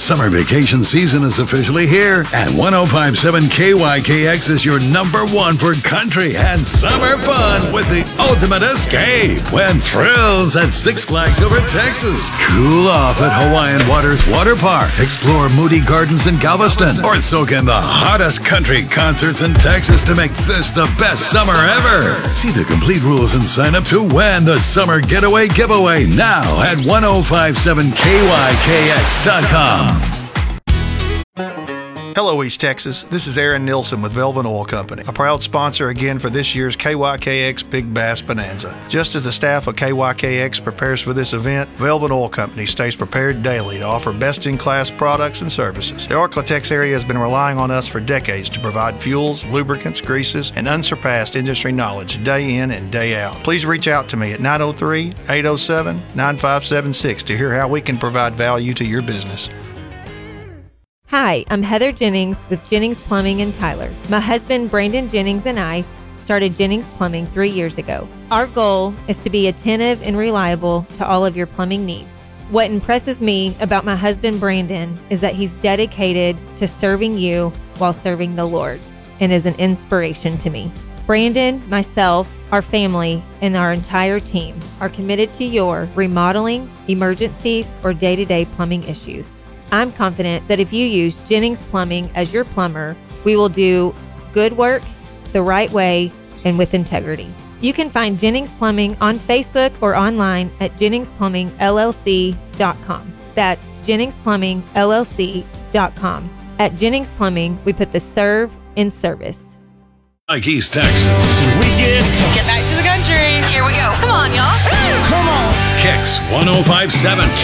Summer vacation season is officially here, and 105.7 KYKX is your number one for country and summer fun with the ultimate escape when thrills at Six Flags Over Texas. Cool off at Hawaiian Waters Water Park. Explore Moody Gardens in Galveston, or soak in the hottest country concerts in Texas to make this the best summer ever. See the complete rules and sign up to win the Summer Getaway Giveaway now at 1057KYKX.com. Hello, East Texas. This is Aaron Nilsson with Velvet Oil Company, a proud sponsor again for this year's KYKX Big Bass Bonanza. Just as the staff of KYKX prepares for this event, Velvet Oil Company stays prepared daily to offer best-in-class products and services. The Arklatex area has been relying on us for decades to provide fuels, lubricants, greases, and unsurpassed industry knowledge day in and day out. Please reach out to me at 903-807-9576 to hear how we can provide value to your business. Hi, I'm Heather Jennings with Jennings Plumbing in Tyler. My husband, Brandon Jennings, and I started Jennings Plumbing 3 years ago. Our goal is to be attentive and reliable to all of your plumbing needs. What impresses me about my husband, Brandon, is that he's dedicated to serving you while serving the Lord and is an inspiration to me. Brandon, myself, our family, and our entire team are committed to your remodeling, emergencies, or day-to-day plumbing issues. I'm confident that if you use Jennings Plumbing as your plumber, we will do good work the right way and with integrity. You can find Jennings Plumbing on Facebook or online at JenningsPlumbingLLC.com. That's JenningsPlumbingLLC.com. At Jennings Plumbing, we put the serve in service. Like East Texas. Get back to the country. Here we go. Come on, y'all. Come on. Kicks 105.7